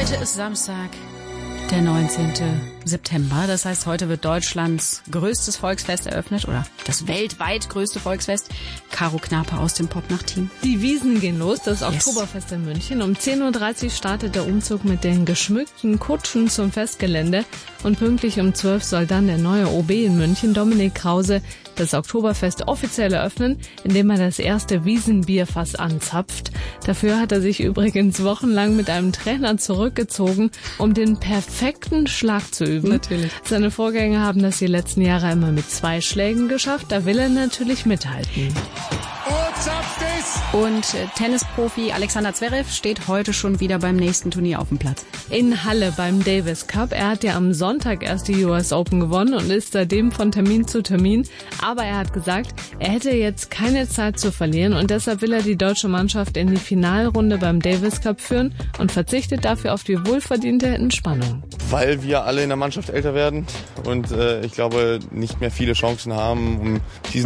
Heute ist Samstag, der 19. September. Das heißt, heute wird Deutschlands größtes Volksfest eröffnet oder das weltweit größte Volksfest. Caro Knape aus dem Popnacht-Team. Die Wiesn gehen los, das Oktoberfest in München. Um 10.30 Uhr startet der Umzug mit den geschmückten Kutschen zum Festgelände. Und pünktlich um 12 soll dann der neue OB in München, Dominik Krause, das Oktoberfest offiziell eröffnen, indem er das erste Wiesnbierfass anzapft. Dafür hat er sich übrigens wochenlang mit einem Trainer zurückgezogen, um den perfekten Schlag zu üben. Natürlich. Seine Vorgänger haben das die letzten Jahre immer mit 2 Schlägen geschafft. Da will er natürlich mithalten. Und Tennisprofi Alexander Zverev steht heute schon wieder beim nächsten Turnier auf dem Platz. In Halle beim Davis Cup. Er hat ja am Sonntag erst die US Open gewonnen und ist seitdem von Termin zu Termin. Aber er hat gesagt, er hätte jetzt keine Zeit zu verlieren und deshalb will er die deutsche Mannschaft in die Finalrunde beim Davis Cup führen und verzichtet dafür auf die wohlverdiente Entspannung. Weil wir alle in der Mannschaft älter werden und ich glaube nicht mehr viele Chancen haben, um diesen